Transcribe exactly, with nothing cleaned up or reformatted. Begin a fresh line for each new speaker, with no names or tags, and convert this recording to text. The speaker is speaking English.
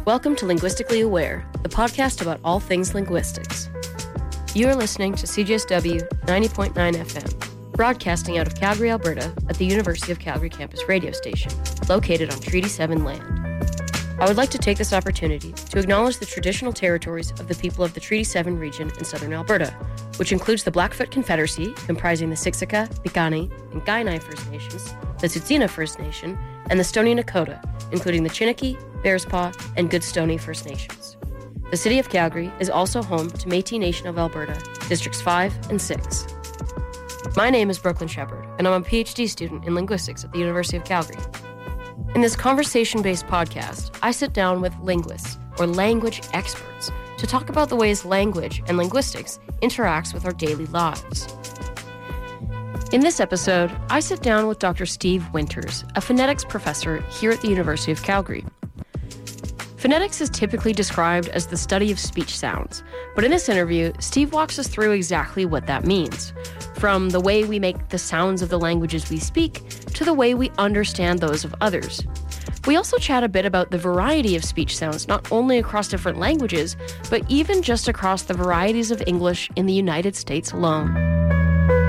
Welcome to Linguistically Aware, the podcast about all things linguistics. You are listening to C J S W ninety point nine F M, broadcasting out of Calgary, Alberta at the University of Calgary campus radio station, located on Treaty seven land. I would like to take this opportunity to acknowledge the traditional territories of the people of the Treaty seven region in southern Alberta, which includes the Blackfoot Confederacy, comprising the Siksika, Piikani, and Kainai First Nations, the Tsuut'ina First Nation, and the Stoney Nakoda, including the Chiniki, Bearspaw, and Goodstoney First Nations. The City of Calgary is also home to Métis Nation of Alberta, Districts five and six. My name is Brooklyn Shepard, and I'm a PhD student in linguistics at the University of Calgary. In this conversation-based podcast, I sit down with linguists, or language experts, to talk about the ways language and linguistics interacts with our daily lives. In this episode, I sit down with Doctor Steve Winters, a phonetics professor here at the University of Calgary. Phonetics is typically described as the study of speech sounds, but in this interview, Steve walks us through exactly what that means, from the way we make the sounds of the languages we speak to the way we understand those of others. We also chat a bit about the variety of speech sounds, not only across different languages, but even just across the varieties of English in the United States alone.